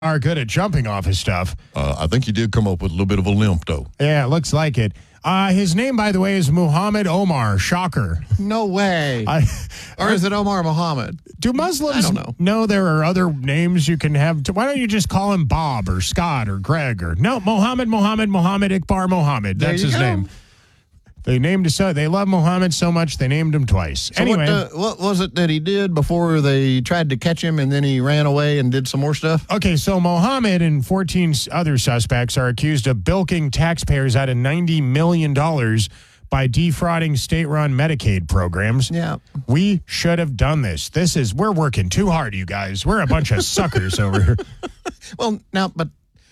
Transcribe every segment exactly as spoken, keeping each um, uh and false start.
are good at jumping off his stuff. Uh, I think he did come up with a little bit of a limp, though. Yeah, it looks like it. Uh, his name, by the way, is Muhammad Omar. Shocker. No way. I, or is it Omar Muhammad? Do Muslims I don't know. know there are other names you can have? Why don't you just call him Bob or Scott or Greg or no, Mohammed, Mohammed, Mohammed Ikbar Mohammed. That's his go. name. They named his son. They love Mohammed so much they named him twice. So anyway, what, uh, what was it that he did before they tried to catch him and then he ran away and did some more stuff? okay, so Mohammed and fourteen other suspects are accused of bilking taxpayers out of ninety million dollars by defrauding state-run Medicaid programs. Yeah. We should have done this. This is, we're working too hard, you guys. We're a bunch of suckers over here. Well, now, but,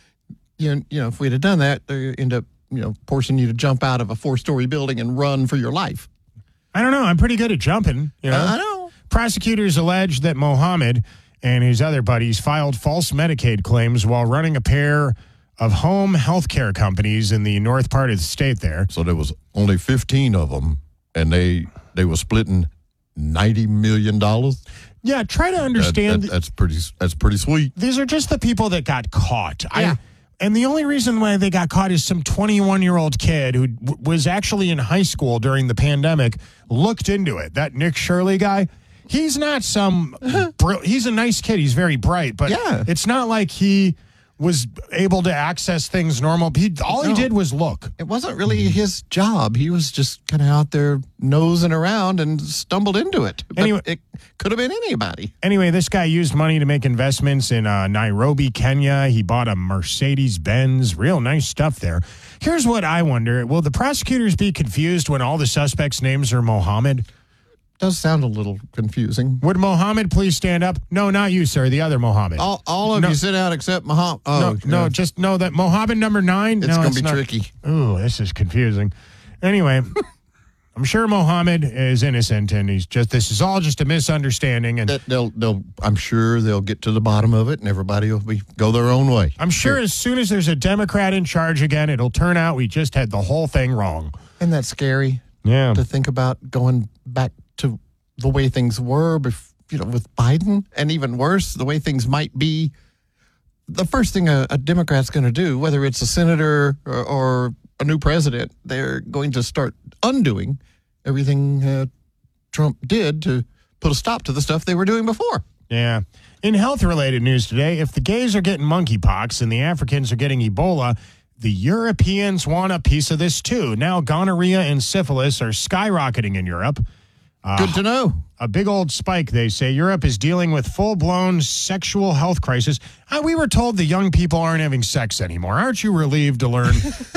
you you know, if we'd have done that, they end up, you know, forcing you to jump out of a four-story building and run for your life. I don't know. I'm pretty good at jumping. You know? Uh, I know. Prosecutors allege that Mohammed and his other buddies filed false Medicaid claims while running a pair of home health care companies in the north part of the state there. So there was only fifteen of them, and they they were splitting ninety million dollars. Yeah, try to understand. That, that, that's pretty. That's pretty sweet. These are just the people that got caught. Yeah. I, and the only reason why they got caught is some twenty-one-year-old kid who w- was actually in high school during the pandemic looked into it. That Nick Shirley guy, he's not some, br- he's a nice kid. He's very bright, but Yeah. it's not like he was able to access things normal. He, all he No. did was look. It wasn't really his job. He was just kind of out there nosing around and stumbled into it. But Anyway- it could have been anybody. Anyway, this guy used money to make investments in uh, Nairobi, Kenya. He bought a Mercedes-Benz. Real nice stuff there. Here's what I wonder. Will the prosecutors be confused when all the suspects' names are Mohammed? Does sound a little confusing. Would Mohammed please stand up? No, not you, sir. The other Mohammed. All, all of No. you sit out except Muhammad. Oh, no, no, yeah. just know that Mohammed number nine. It's no, going to be not. tricky. Ooh, this is confusing. Anyway, I'm sure Mohammed is innocent, and he's just. This is all just a misunderstanding, and That they'll, they'll, I'm sure they'll get to the bottom of it, and everybody will be go their own way. I'm sure as soon as there's a Democrat in charge again, it'll turn out we just had the whole thing wrong. Isn't that scary Yeah. to think about going back to the way things were, bef- you know, with Biden, and even worse, the way things might be? The first thing a, a Democrat's going to do, whether it's a senator or, or a new president, they're going to start undoing everything uh, Trump did to put a stop to the stuff they were doing before. Yeah. In health-related news today, if the gays are getting monkeypox and the Africans are getting Ebola, the Europeans want a piece of this too. Now gonorrhea and syphilis are skyrocketing in Europe. Good to know. A big old spike, they say. Europe is dealing with full-blown sexual health crisis. Uh, we were told the young people aren't having sex anymore. Aren't you relieved to learn?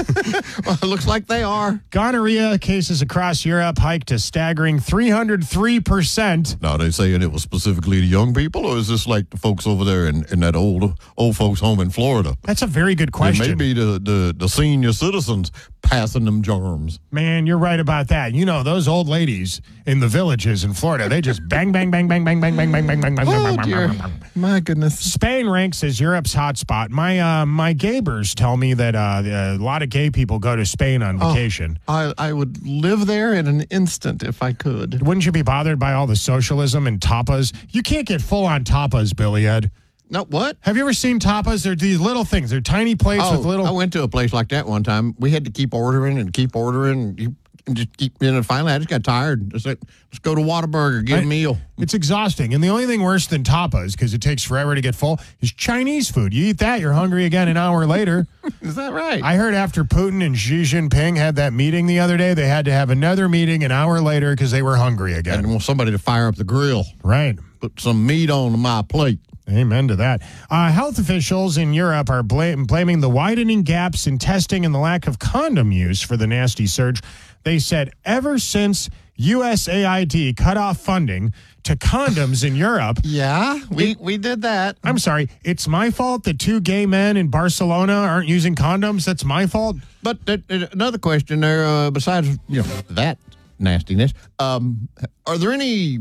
Well, it looks like they are. Gonorrhea cases across Europe hiked a staggering three hundred three percent. Now, are they saying it was specifically the young people, or is this like the folks over there in, in that old old folks home in Florida? That's a very good It question. may be the, the, the senior citizens passing them germs. Man, you're right about that. You know, those old ladies in the villages in Florida, they just bang, bang, bang, bang, bang, bang, bang, bang, bang, bang, bang, Oh, bang, bang, dear. bang, bang. My goodness. Spain ranks as Europe's hotspot. My uh, my gaybers tell me that uh, a lot of gay people go to Spain on vacation. I, I would live there in an instant if I could. Wouldn't you be bothered by all the socialism and tapas? You can't get full on tapas, Billy Ed. No, what? Have you ever seen tapas? They're these little things. They're tiny plates Oh, with little. I went to a place like that one time. We had to keep ordering and keep ordering and, you, and just keep. And finally, I just got tired. Just like, let's go to Whataburger, get I- a meal. It's exhausting. And the only thing worse than tapas, because it takes forever to get full, is Chinese food. You eat that, you're hungry again an hour later. Is that right? I heard after Putin and Xi Jinping had that meeting the other day, they had to have another meeting an hour later because they were hungry again. and want somebody to fire up the grill, Right. put some meat on my plate. Amen to that. Uh, health officials in Europe are blam- blaming the widening gaps in testing and the lack of condom use for the nasty surge. They said ever since U S A I D cut off funding to condoms in Europe, Yeah, we, we did that. I'm sorry, it's my fault that two gay men in Barcelona aren't using condoms. That's my fault. But uh, uh, another question there, uh, besides you know that nastiness, um, are there any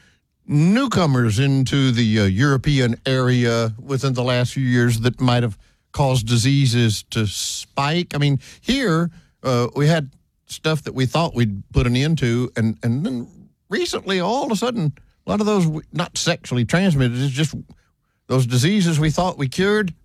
newcomers into the uh, European area within the last few years that might have caused diseases to spike? I mean, here uh, we had stuff that we thought we'd put an end to, and, and then recently, all of a sudden, a lot of those, not sexually transmitted, it's just those diseases we thought we cured